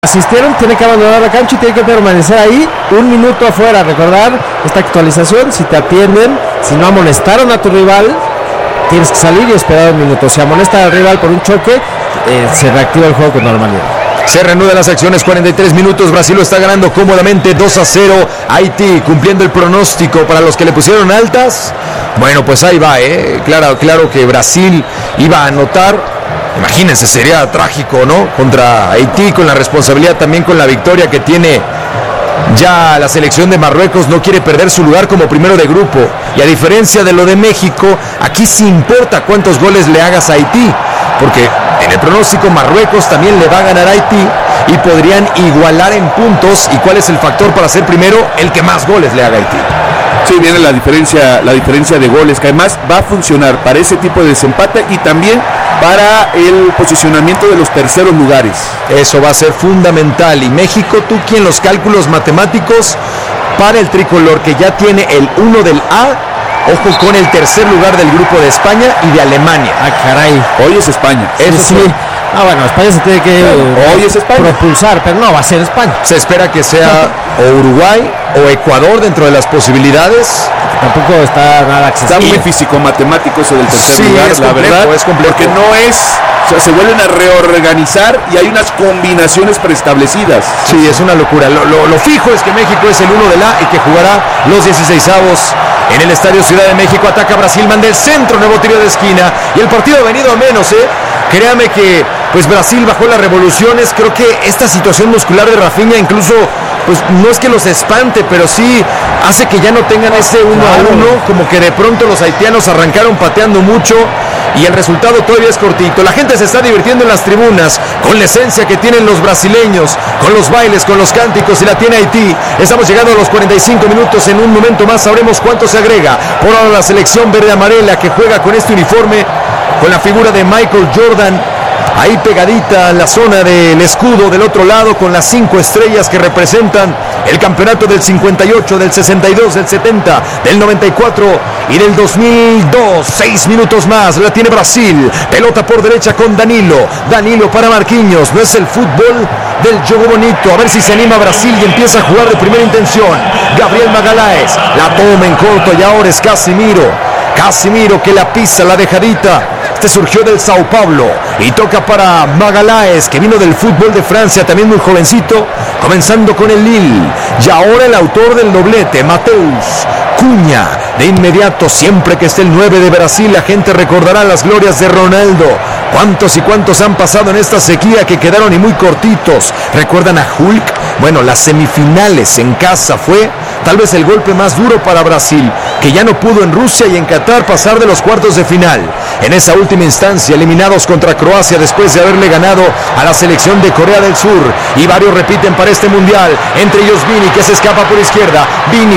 Asistieron, tiene que abandonar la cancha y tiene que permanecer ahí un minuto afuera. Recordar esta actualización: si te atienden, si no amonestaron a tu rival, tienes que salir y esperar un minuto. Si amonestan al rival por un choque, se reactiva el juego con normalidad. Se reanudan las acciones, 43 minutos, Brasil lo está ganando cómodamente 2-0, Haití cumpliendo el pronóstico para los que le pusieron altas. Bueno, pues ahí va, claro que Brasil iba a anotar. Imagínense, sería trágico, ¿no? Contra Haití, con la responsabilidad también con la victoria que tiene ya la selección de Marruecos. No quiere perder su lugar como primero de grupo. Y a diferencia de lo de México, aquí sí importa cuántos goles le hagas a Haití, porque en el pronóstico Marruecos también le va a ganar a Haití y podrían igualar en puntos. ¿Y cuál es el factor para ser primero? El que más goles le haga a Haití. Sí, viene la diferencia de goles, que además va a funcionar para ese tipo de desempate y también para el posicionamiento de los terceros lugares. Eso va a ser fundamental. Y México, tú que en los cálculos matemáticos para el tricolor, que ya tiene el 1 del A, ojo con el tercer lugar del grupo de España y de Alemania. Ah, caray. Hoy es España. Eso sí. Bueno, España se tiene que hoy es España. propulsar, pero no va a ser España. Se espera que sea o Uruguay o Ecuador dentro de las posibilidades. Tampoco está nada accesible. Está muy físico-matemático eso del tercer lugar, la verdad. Es complejo. Porque no es... O sea, se vuelven a reorganizar y hay unas combinaciones preestablecidas. Sí, es una locura. Lo fijo es que México es el 1 del A y que jugará los 16avos en el Estadio Ciudad de México. Ataca Brasil, manda el centro, nuevo tiro de esquina. Y el partido ha venido a menos, Créame que pues Brasil bajó las revoluciones. Creo que esta situación muscular de Rafinha incluso, pues no es que los espante, pero sí hace que ya no tengan ese 1-1, como que de pronto los haitianos arrancaron pateando mucho y el resultado todavía es cortito. La gente se está divirtiendo en las tribunas con la esencia que tienen los brasileños, con los bailes, con los cánticos, y la tiene Haití. Estamos llegando a los 45 minutos. En un momento más sabremos cuánto se agrega. Por ahora la selección verde amarela que juega con este uniforme, con la figura de Michael Jordan ahí pegadita a la zona del escudo, del otro lado con las 5 estrellas que representan el campeonato del 58, del 62, del 70, del 94 y del 2002. 6 minutos más, la tiene Brasil, pelota por derecha con Danilo para Marquinhos. No es el fútbol del juego bonito. A ver si se anima Brasil y empieza a jugar de primera intención. Gabriel Magalhães la toma en corto y ahora es Casemiro que la pisa, la dejadita. Este surgió del Sao Paulo y toca para Magalhães, que vino del fútbol de Francia, también muy jovencito, comenzando con el Lille. Y ahora el autor del doblete, Matheus Cunha. De inmediato, siempre que esté el 9 de Brasil, la gente recordará las glorias de Ronaldo. ¿Cuántos y cuántos han pasado en esta sequía que quedaron y muy cortitos? ¿Recuerdan a Hulk? Bueno, las semifinales en casa fue tal vez el golpe más duro para Brasil, que ya no pudo en Rusia y en Qatar pasar de los cuartos de final. En esa última instancia, eliminados contra Croacia después de haberle ganado a la selección de Corea del Sur. Y varios repiten para este mundial, entre ellos Vini, que se escapa por izquierda. Vini,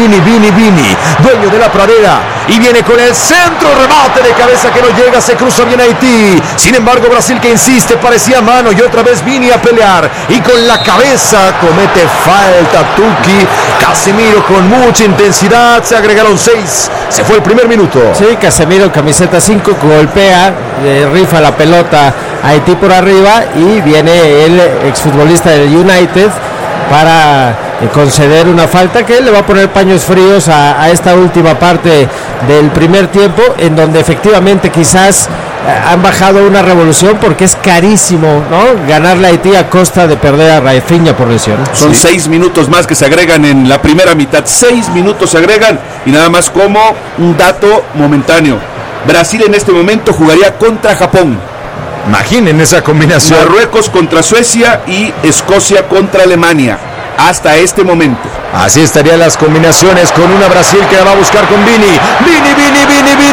dueño de la pradera, y viene con el centro, remate de cabeza que no llega, se cruza bien Haití. Sin embargo, Brasil que insiste, parecía mano, y otra vez Vini a pelear, y con la cabeza comete falta Tuki. Casemiro con mucha intensidad, se agregaron 6, se fue el primer minuto. Sí, Casemiro, camiseta 5, golpea, rifa la pelota a Haití por arriba, y viene el exfutbolista del United para conceder una falta que le va a poner paños fríos a esta última parte del primer tiempo, en donde efectivamente quizás han bajado una revolución, porque es carísimo, ¿no?, ganarle a Haití a costa de perder a Rafinha por lesión. Son 6 minutos más que se agregan en la primera mitad. 6 minutos se agregan, y nada más como un dato momentáneo: Brasil en este momento jugaría contra Japón. Imaginen esa combinación. Marruecos contra Suecia y Escocia contra Alemania. Hasta este momento. Así estarían las combinaciones, con una Brasil que la va a buscar con Vini.